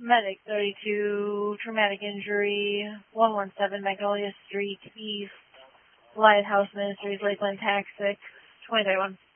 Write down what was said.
Medic 32, traumatic injury, 117 Magnolia Street, East, Lighthouse Ministries, Lakeland, Tax 6, 2031.